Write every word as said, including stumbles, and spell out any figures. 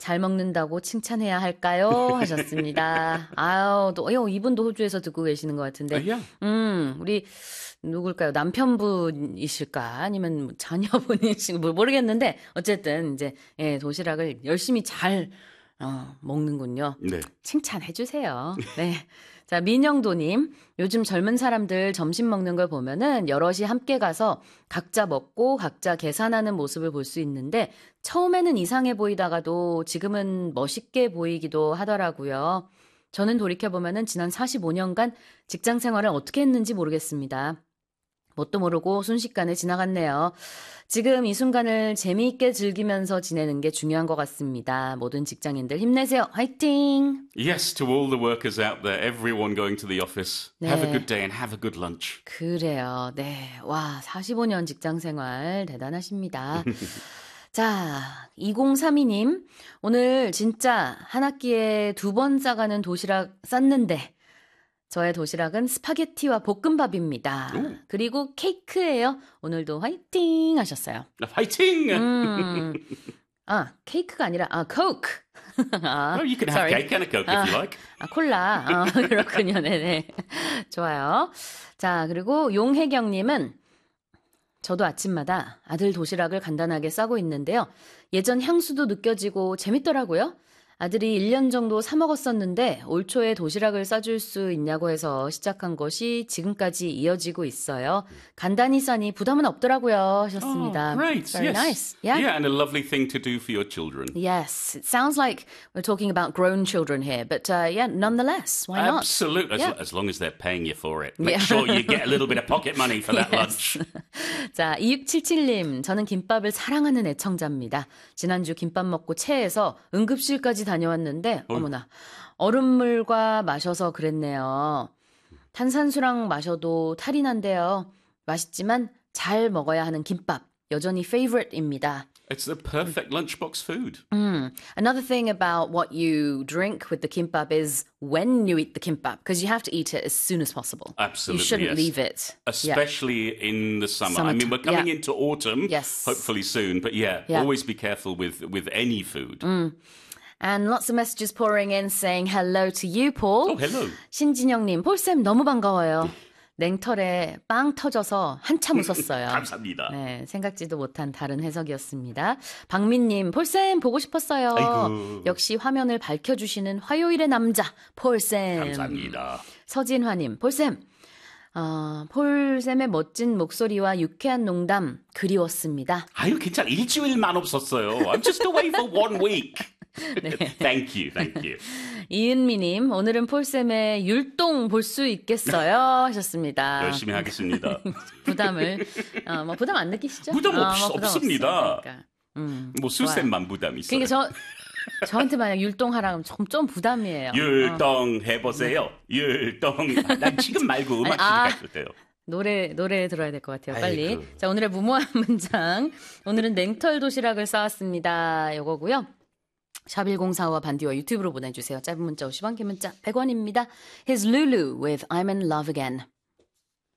잘 먹는다고 칭찬해야 할까요? 하셨습니다. 아유, 또, 어, 이분도 호주에서 듣고 계시는 것 같은데. Uh, yeah. 음, 우리, 누굴까요? 남편분이실까? 아니면 자녀분이실까? 모르겠는데, 어쨌든, 이제, 예, 도시락을 열심히 잘, 어, 먹는군요. 네. 칭찬해주세요. 네. 자, 민영도님, 요즘 젊은 사람들 점심 먹는 걸 보면은 여럿이 함께 가서 각자 먹고 각자 계산하는 모습을 볼 수 있는데 처음에는 이상해 보이다가도 지금은 멋있게 보이기도 하더라고요. 저는 돌이켜보면은 지난 사십오 년간 직장 생활을 어떻게 했는지 모르겠습니다. 뭣도 모르고 순식간에 지나갔네요. 지금 이 순간을 재미있게 즐기면서 지내는 게 중요한 것 같습니다. 모든 직장인들 힘내세요. 화이팅! Yes, to all the workers out there, everyone going to the office. 네. Have a good day and have a good lunch. 그래요. 네. 와, 사십오 년 직장 생활 대단하십니다. 자, 이공삼이 님. 오늘 진짜 한 학기에 두 번 싸가는 도시락 쌌는데 저의 도시락은 스파게티와 볶음밥입니다. 오. 그리고 케이크예요. 오늘도 화이팅 하셨어요. Fighting! 음. 아, 케이크가 아니라 아, 코크. 아, Oh, you can have sorry. cake and a Coke if you like. 아, 콜라. 아, 그렇군요. 네네. 좋아요. 자, 그리고 용혜경님은 저도 아침마다 아들 도시락을 간단하게 싸고 있는데요. 예전 향수도 느껴지고 재밌더라고요. 아들이 일 년 정도 사 먹었었는데 올 초에 도시락을 싸줄 수 있냐고 해서 시작한 것이 지금까지 이어지고 있어요. 간단히 싸니 부담은 없더라고요 하셨습니다. Oh, great. Very yes. nice. Yeah. Yeah, and a lovely thing to do for your children. Yes. It sounds like we're talking about grown children here, but uh, yeah, nonetheless, why not? Absolutely. As, Yeah. as long as they're paying you for it. Make Yeah. sure you get a little bit of pocket money for that lunch. 자, 이육칠칠 님, 저는 김밥을 사랑하는 애청자입니다. 지난주 김밥 먹고 체해서 응급실까지 다녀왔는데, 어머나, 얼음물과 마셔서 그랬네요. 탄산수랑 마셔도 탈이 난대요. 맛있지만 잘 먹어야 하는 김밥, 여전히 favorite입니다. It's the perfect lunchbox food. Mm. Another thing about what you drink with the kimbap is when you eat the kimbap, because you have to eat it as soon as possible. Absolutely, You shouldn't yes. leave it. Especially in the summer. I mean, Summertime, we're coming yeah. into autumn, Yes. hopefully soon. But yeah, Yeah. always be careful with, with any food. Mm. And lots of messages pouring in saying hello to you, Paul. Oh, hello. 신진영님, 폴쌤 너무 반가워요. 냉털에 빵 터져서 한참 웃었어요. 감사합니다. 네, 생각지도 못한 다른 해석이었습니다. 박민님, 폴쌤 보고 싶었어요. 아이고. 역시 화면을 밝혀주시는 화요일의 남자, 폴쌤. 감사합니다. 서진화님, 폴쌤. 어, 폴쌤의 멋진 목소리와 유쾌한 농담 그리웠습니다. 아유, 괜찮아. 일주일만 없었어요. I'm just away for one week. 네. Thank you, thank you. 이은미님, 오늘은 폴쌤의 율동 볼 수 있겠어요? 하셨습니다. 열심히 하겠습니다. 부담을, 어, 뭐 부담 안 느끼시죠? 부담 없, 어, 뭐 부담 없습니다. 없어요. 그러니까. 음, 뭐 술쌤만 부담 있어요. 그러니까 저, 저한테 만약 율동하라면 좀, 좀 부담이에요. 율동 해보세요. 율동. 난 지금 말고 음악 아. 시작할 때요. 노래, 노래 들어야 될 것 같아요, 빨리. 아이고. 자, 오늘의 무모한 문장. 오늘은 냉털 도시락을 쌓았습니다. 요거고요. 샵일공사오와 반디와 유튜브로 보내주세요. 짧은 문자 오십 원, 긴 문자 백 원입니다. Here's Lulu with I'm in love again.